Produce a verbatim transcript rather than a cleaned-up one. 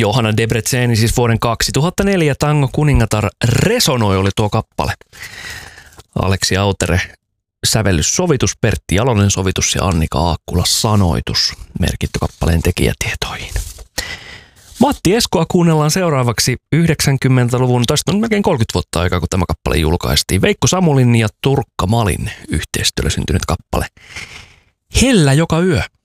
Johanna Debreceni, siis vuoden kaksituhattaneljä Tango kuningatar Resonoi oli tuo kappale. Aleksi Autere sävellyssovitus, Pertti Jalonen sovitus ja Annika Aakkula sanoitus merkitty kappaleen tekijätietoihin. Matti Eskoa kuunnellaan seuraavaksi yhdeksänkymmentäluvun, tästä on melkein kolmekymmentä vuotta aikaa, kun tämä kappale julkaistiin. Veikko Samulin ja Turkka Malin yhteistyöllä syntynyt kappale. Hellä joka yö.